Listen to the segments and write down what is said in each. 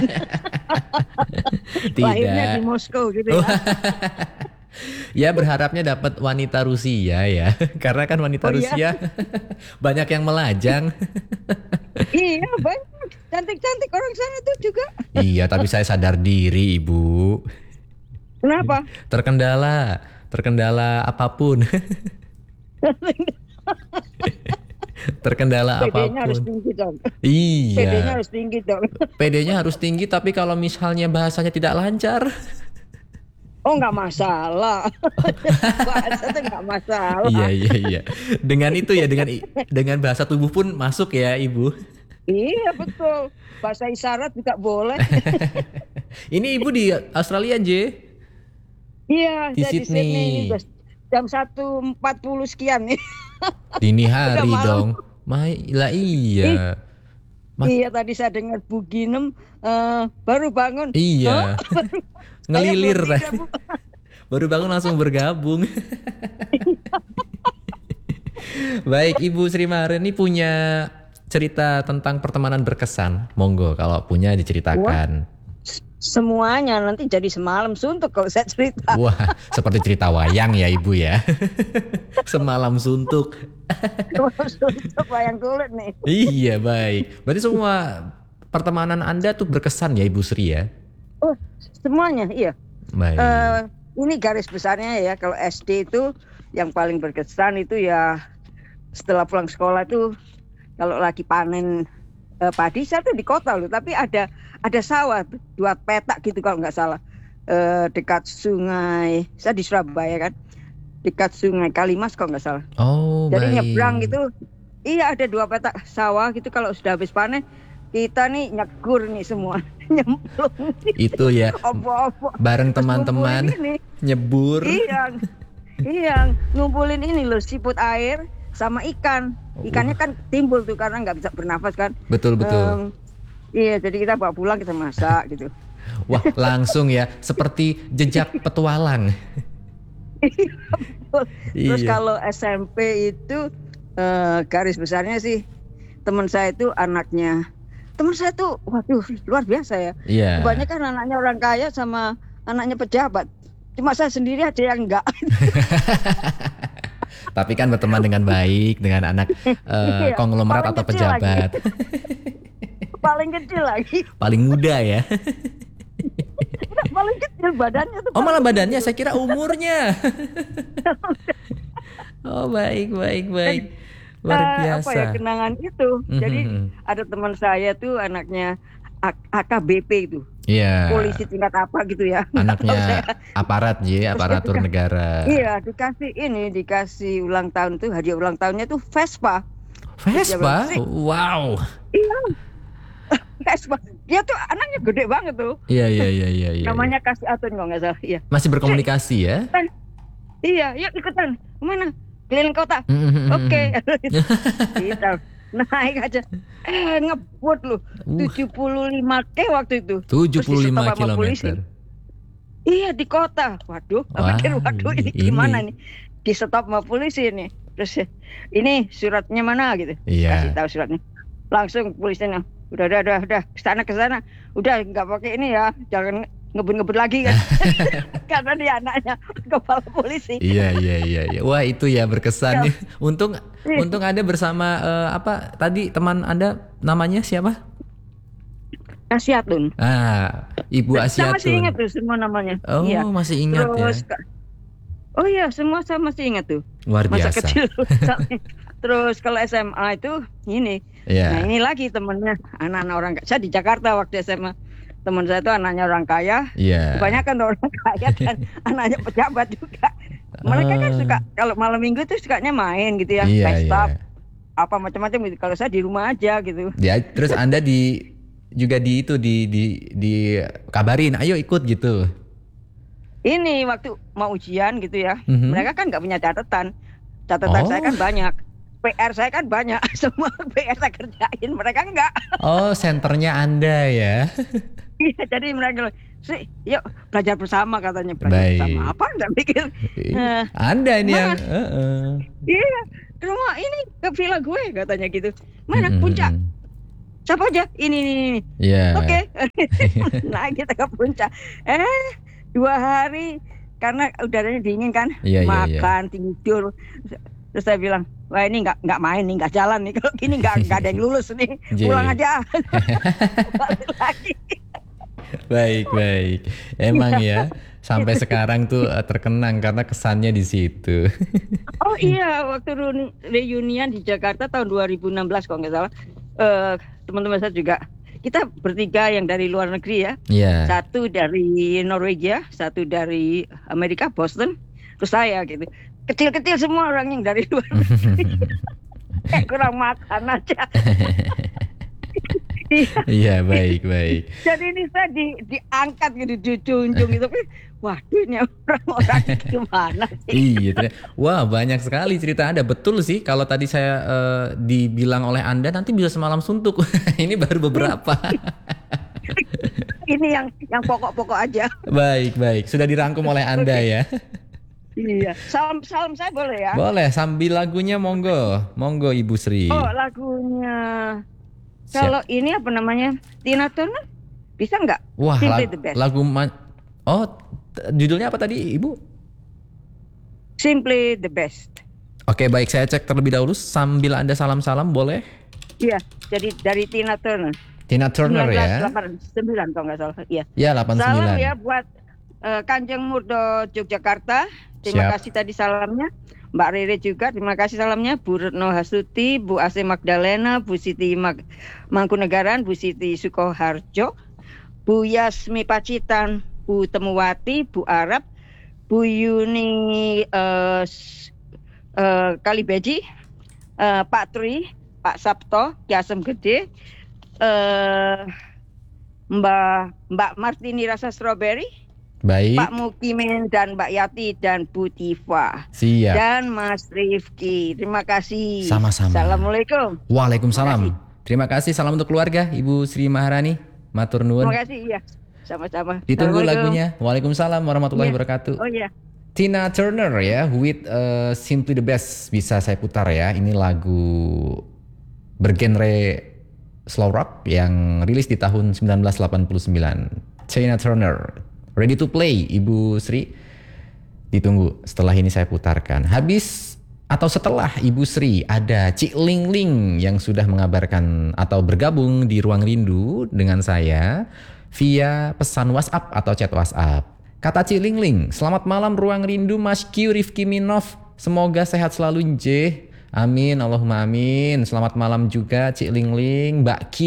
Lahirnya di Tidak. Moskow gitu ya. Ya berharapnya dapat wanita Rusia ya. Karena kan Oh wanita iya, Rusia banyak yang melajang. iya banyak cantik-cantik orang sana tuh juga. Iya, tapi saya sadar diri, Ibu. Kenapa? Terkendala, terkendala apapun. Terkendala PD-nya harus apapun. tinggi dong. PD-nya Iya. harus tinggi dong. PD-nya harus tinggi, tapi kalau misalnya bahasanya tidak lancar. Oh nggak masalah. Bahasa tuh nggak Iya, masalah. iya, iya. Dengan itu ya, dengan bahasa tubuh pun masuk ya, Ibu. Iya betul. Bahasa isyarat juga boleh. Ini Ibu di Australia, J. Iya, Di saya di Sydney ini Sydney. udah jam 1.40 sekian nih. Dini Udah hari malam. dong. Lah Ih, iya. Ma- iya tadi saya dengar Bu Ginem baru bangun. Hah? iya. Saya belum Ngelilir. tidur, Bu. Baru bangun langsung bergabung. Baik, Ibu Sri Maren ini punya cerita tentang pertemanan berkesan. Monggo kalau punya Wah, diceritakan. semuanya nanti jadi semalam suntuk kalau saya cerita. Wah, seperti cerita wayang ya Ibu ya. Semalam suntuk. Suntuk yang kulit nih. Iya, baik. Berarti semua pertemanan Anda tuh berkesan ya Ibu Sri ya? Oh, semuanya, iya. Baik. Eh, ini garis besarnya ya, kalau SD itu yang paling berkesan itu ya setelah pulang sekolah itu kalau lagi panen padi, saya tuh di kota loh, tapi ada sawah 2 petak gitu kalau nggak salah. Dekat sungai, saya di Surabaya kan, dekat sungai Kalimas kalau nggak salah. Oh, Jadi nyebrang baik. gitu, iya ada 2 petak sawah gitu, kalau sudah habis panen kita nih nyegur nih semua nyemplung Itu ya, opo-opo bareng terus ngumpulin teman-teman ini. nyebur. Iya, iya, ngumpulin ini loh siput air sama ikan. Ikannya Wah, kan timbul tuh karena nggak bisa bernafas kan. betul betul. Iya, jadi kita bawa pulang kita masak gitu. Wah, langsung ya, seperti jejak petualang. Iya, betul. Terus Iya. kalau SMP itu garis besarnya sih teman saya tuh waduh luar biasa ya. Iya. Kebanyakan anaknya orang kaya sama anaknya pejabat. Cuma saya sendiri aja yang enggak. Tapi kan berteman dengan baik dengan anak Iya, konglomerat paling atau kecil lagi. pejabat. Paling kecil lagi. Paling muda ya. Paling kecil badannya tuh Oh, malah paling badannya kecil. saya kira umurnya. Oh, baik baik baik. Luar Apa ya biasa. kenangan itu. Jadi Mhm. ada teman saya tuh anaknya AKBP itu. Iya. Polisi tingkat apa gitu ya. Nggak tahu Anaknya saya. aparat J, Terus dia aparatur negara. iya dikasih ulang tahun tuh hadiah ulang tahunnya tuh Vespa. Terus dia bilang, Vespa? "Sri, Wow. iya Vespa." Dia tuh anaknya gede banget tuh. Iya iya iya iya iya. Iya. Namanya Kasih Atun kalau nggak salah. Iya. Masih Sri, berkomunikasi ya? ikutan. Iya, yuk ikutan. Kemana? Keliling kota. Oke. Mhm. Kita naik aja. Ngebut loh. Uh, 75K waktu itu. Terus di stop 75 sama polisi. kilometer. Iya di kota. Waduh, saya Wah, pikir waduh ini ini. gimana nih? Di stop sama polisi ini. Terus ini suratnya mana gitu. Kasih Iya. tahu suratnya. Langsung polisinya. Udah. Ke sana. Udah nggak pakai ini ya. Jangan ngebut-ngebut lagi kan. Karena dia anaknya kepala polisi. Iya iya iya iya. Wah, itu ya berkesan Ya, ya. Untung ih, untung Anda bersama apa tadi teman Anda namanya siapa? Kasih Atun. Ibu Saya masih ingat Asyatun. tuh semua namanya. Iya. Oh, masih ingat ya. Terus oh iya semua saya masih ingat tuh. Luar Masa biasa. kecil. Terus kalau SMA itu ini. Nah Iya. ini lagi temennya anak-anak orang kaya. Saya di Jakarta waktu SMA. Teman saya tuh anaknya orang kaya. Iya. Kebanyakan orang kaya dan anaknya pejabat juga. Mereka kan suka Ah, kalau malam minggu tuh sukanya main gitu ya. iya iya. Pesta apa macam-macam gitu. Kalau saya di rumah aja gitu. Ya, terus Anda juga di itu di kabarin, ayo ikut gitu. Ini waktu mau ujian gitu ya. Mhm. Mereka kan nggak punya catatan. Catatan saya Oh, kan banyak. PR saya kan banyak. Semua PR saya kerjain. Mereka enggak. oh, senternya Anda ya. Iya, jadi mereka bilang, "Sri, yuk belajar bersama," katanya. Belajar bersama Baik. apa? Enggak pikir. Eh, Anda ini yang, Mana? Iya, ke rumah ini ke villa gue katanya gitu. Mana puncak? Mm-mm. siapa aja? Ini. Iya. Oke. Naik kita ke puncak. 2 hari karena udaranya dingin kan, Iya, iya, iya. makan tidur. Terus saya bilang, wah ini nggak main nih, nggak jalan nih. Kalau gini nggak ada yang lulus nih. J. Pulang aja. Balik lagi. Baik. Emang ya, sampai sekarang tuh terkenang karena kesannya di situ. Oh iya, waktu reunian di Jakarta tahun 2016 kalau nggak salah, teman-teman saya juga, kita bertiga yang dari luar negeri ya. Iya. Satu dari Norwegia, satu dari Amerika, Boston, terus saya gitu. Kecil-kecil semua orang yang dari luar negeri. Kurang makan aja. Iya, baik. Jadi ini saya diangkat gitu, dijunjung gitu. Waduh, ini orang-orang gimana sih? Iya, wah banyak sekali cerita Anda. Betul sih, kalau tadi saya dibilang oleh Anda nanti bisa semalam suntuk. Ini baru beberapa. Ini yang pokok-pokok aja. Baik. Sudah dirangkum oleh Anda ya. Iya. Salam saya boleh ya? Boleh, sambil lagunya monggo Ibu Sri. Oh, lagunya. Kalau ini apa namanya? Tina Turner? Bisa nggak? Wah, Simply the Best. Judulnya apa tadi Ibu? Simply the Best. Oke, baik, saya cek terlebih dahulu sambil Anda salam-salam, boleh? Iya, jadi dari Tina Turner. Tina Turner ya. 1989 kalau nggak salah. Iya. Ya, 89. Salam ya buat Kanjeng Murdo Yogyakarta. Terima Siap. kasih tadi salamnya. Mbak Rere juga, terima kasih salamnya. Bu Retno Hasuti, Bu Ase Magdalena, Bu Siti Mangkunegaran, Bu Siti Sukoharjo, Bu Yasmi Pacitan, Bu Temuwati, Bu Arab, Bu Yuni Kalibeji, Pak Tri, Pak Sabto, Kiasem Gede, Mbak Martini Rasa Strawberry, Baik. Pak Mukimin dan Mbak Yati dan Bu Tifa. Siap. Dan Mas Rifki. Terima kasih. Sama-sama. Assalamualaikum. Waalaikumsalam. Terima kasih. Salam untuk keluarga Ibu Sri Maharani. Matur nuwun. Terima kasih, iya. Sama-sama. Ditunggu Assalamualaikum. lagunya. Waalaikumsalam warahmatullahi Iya. wabarakatuh. Oh iya. Tina Turner ya, with Simply the Best, bisa saya putar ya. Ini lagu bergenre slow rock yang rilis di tahun 1989. Tina Turner. Ready to play, Ibu Sri. Ditunggu, setelah ini saya putarkan. Habis atau setelah Ibu Sri, ada Cik Ling Ling yang sudah mengabarkan atau bergabung di Ruang Rindu dengan saya via pesan WhatsApp atau chat WhatsApp. Kata Cik Ling Ling, selamat malam Ruang Rindu Mas Q Rifki Minov. Semoga sehat selalu Nje. Amin, Allahumma amin. Selamat malam juga Cik Ling Ling, Mbak Q.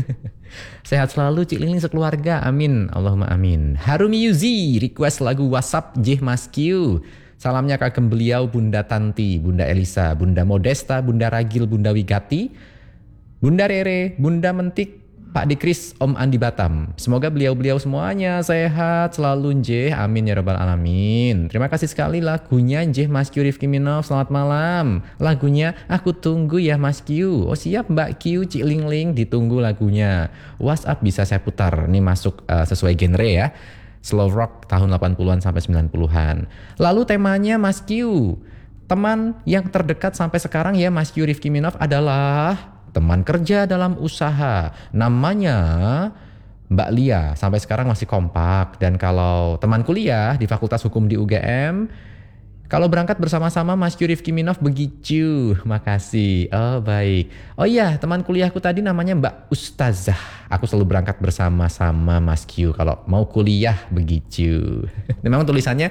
Sehat selalu Cik Ling Ling sekeluarga. Amin, Allahumma amin. Harumi Yuzi, request lagu WhatsApp Jih Mas Q. Salamnya kagem beliau Bunda Tanti, Bunda Elisa, Bunda Modesta, Bunda Ragil, Bunda Wigati, Bunda Rere, Bunda Mentik, Pak Dikris, Om Andi Batam. Semoga beliau-beliau semuanya sehat selalu Njeh. Amin ya rabbal alamin. Terima kasih sekali lagunya Njeh Mas Q Rifki Minov. Selamat malam. Lagunya Aku Tunggu Ya Mas Q. Oh siap Mbak Q, Cik Ling Ling, ditunggu lagunya. WhatsApp bisa saya putar. Ini masuk sesuai genre ya. Slow rock tahun 80-an sampai 90-an. Lalu temanya Mas Q. Teman yang terdekat sampai sekarang ya Mas Q Rifki Minov adalah teman kerja dalam usaha, namanya Mbak Lia, sampai sekarang masih kompak. Dan kalau teman kuliah di Fakultas Hukum di UGM, kalau berangkat bersama-sama Mas Q Rifki Minov begitu. Makasih. Oh baik. Oh iya, teman kuliahku tadi namanya Mbak Ustazah. Aku selalu berangkat bersama-sama Mas Q kalau mau kuliah begitu. Memang tulisannya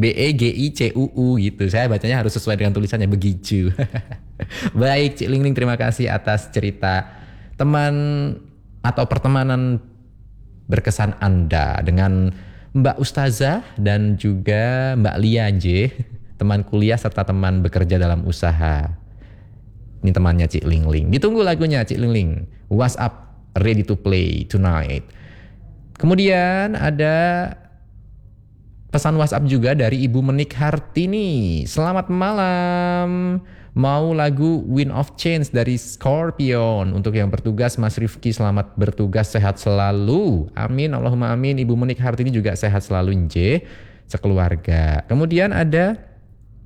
BEGICUU gitu. Saya bacanya harus sesuai dengan tulisannya begitu. Baik, Cik Ling Ling, terima kasih atas cerita teman atau pertemanan berkesan Anda dengan Mbak Ustazah dan juga Mbak Lia J, teman kuliah serta teman bekerja dalam usaha. Ini temannya Cik Ling Ling. Ditunggu lagunya Cik Ling Ling. WhatsApp ready to play tonight. Kemudian ada pesan WhatsApp juga dari Ibu Menik Hartini. Selamat malam. Mau lagu Wind of Change dari Scorpion. Untuk yang bertugas Mas Rifki, selamat bertugas, sehat selalu. Amin, Allahumma amin. Ibu Menik Hartini juga sehat selalu Nje, sekeluarga. Kemudian ada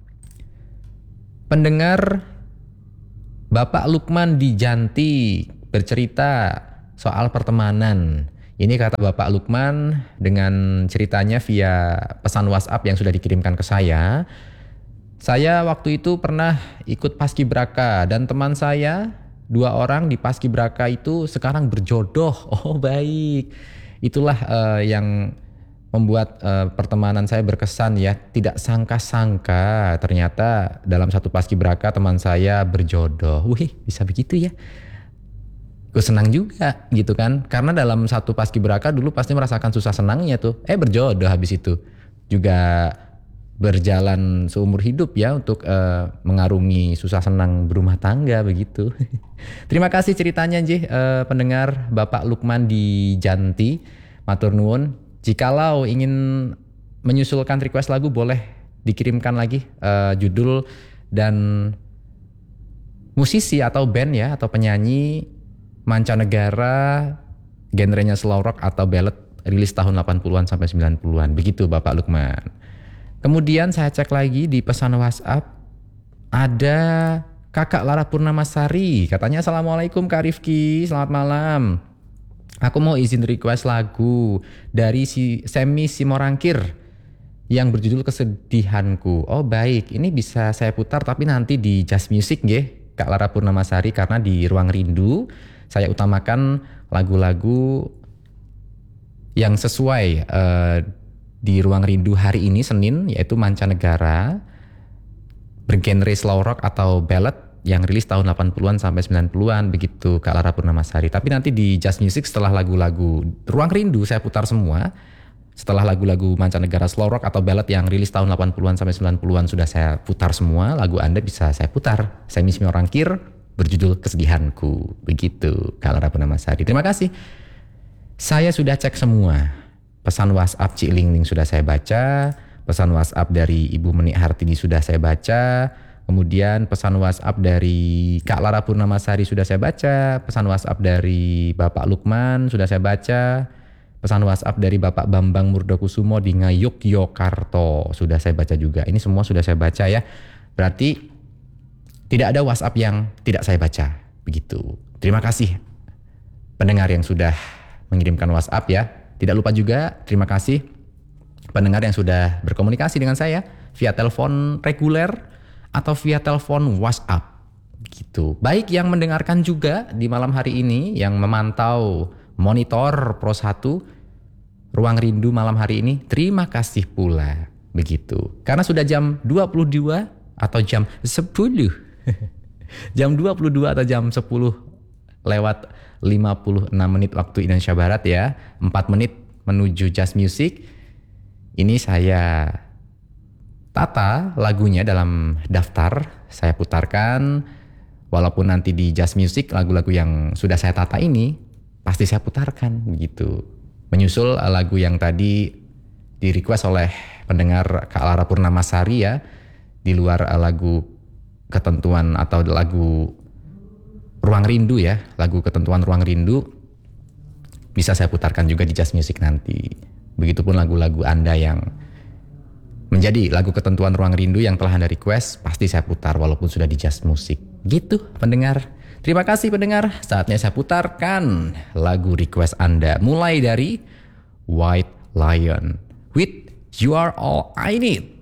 pendengar Bapak Lukman di Janti. bercerita soal pertemanan. Ini kata Bapak Lukman dengan ceritanya via pesan WhatsApp yang sudah dikirimkan ke saya. Saya waktu itu pernah ikut paskibraka dan teman saya 2 orang di paskibraka itu sekarang berjodoh. Oh baik, itulah yang membuat pertemanan saya berkesan ya. Tidak sangka-sangka ternyata dalam satu paskibraka teman saya berjodoh. Wih, bisa begitu ya. Gue senang juga gitu kan. Karena dalam satu paskibraka dulu pasti merasakan susah senangnya tuh. Berjodoh habis itu. Juga berjalan seumur hidup ya untuk mengarungi susah senang berumah tangga begitu. Terima kasih ceritanya pendengar Bapak Lukman di Janti. Matur nuwun. Jikalau ingin menyusulkan request lagu boleh dikirimkan lagi judul dan musisi atau band ya atau penyanyi mancanegara genrenya slow rock atau ballad rilis tahun 80-an sampai 90-an. Begitu Bapak Lukman. Kemudian saya cek lagi di pesan WhatsApp ada Kakak Lara Purnamasari. Katanya Assalamualaikum Kak Rifki, selamat malam. Aku mau izin request lagu dari Semi Simorangkir yang berjudul Kesedihanku. Oh baik, ini bisa saya putar tapi nanti di Just Music nggih, Kak Lara Purnamasari, karena di Ruang Rindu saya utamakan lagu-lagu yang sesuai di Ruang Rindu hari ini Senin, yaitu mancanegara bergenre slow rock atau ballad yang rilis tahun 80-an sampai 90-an begitu Kak Lara Purnamasari. Tapi nanti di Just Music setelah lagu-lagu Ruang Rindu saya putar semua. Setelah lagu-lagu mancanegara slow rock atau ballad yang rilis tahun 80-an sampai 90-an sudah saya putar semua, lagu Anda bisa saya putar. Semi Simorangkir berjudul Kesedihanku. Begitu Kak Lara Purnamasari. Terima kasih. Saya sudah cek semua. Pesan WhatsApp Cik Ling Ling sudah saya baca. Pesan WhatsApp dari Ibu Menik Hartini sudah saya baca. Kemudian pesan WhatsApp dari Kak Lara Purnamasari sudah saya baca. Pesan WhatsApp dari Bapak Lukman sudah saya baca. Pesan WhatsApp dari Bapak Bambang Murdokusumo di Ngayogyakarta sudah saya baca juga. Ini semua sudah saya baca ya. Berarti tidak ada WhatsApp yang tidak saya baca. Begitu. Terima kasih pendengar yang sudah mengirimkan WhatsApp ya. Tidak lupa juga terima kasih pendengar yang sudah berkomunikasi dengan saya via telepon reguler atau via telepon WhatsApp gitu. Baik yang mendengarkan juga di malam hari ini, yang memantau monitor Pro 1 Ruang Rindu malam hari ini, terima kasih pula begitu. Karena sudah jam 22 atau jam 10 jam 22 atau jam 10 lewat 56 menit waktu Indonesia Barat ya, 4 menit menuju Just Music. Ini saya tata lagunya dalam daftar, saya putarkan. Walaupun nanti di Just Music lagu-lagu yang sudah saya tata ini pasti saya putarkan begitu. Menyusul lagu yang tadi di request oleh pendengar Kak Lara Purnamasari ya, di luar lagu ketentuan atau lagu Ruang Rindu ya, lagu ketentuan Ruang Rindu bisa saya putarkan juga di Just Music nanti. Begitupun lagu-lagu Anda yang menjadi lagu ketentuan Ruang Rindu yang telah Anda request, pasti saya putar walaupun sudah di Just Music. Gitu pendengar. Terima kasih pendengar, saatnya saya putarkan lagu request Anda. Mulai dari White Lion with You Are All I Need.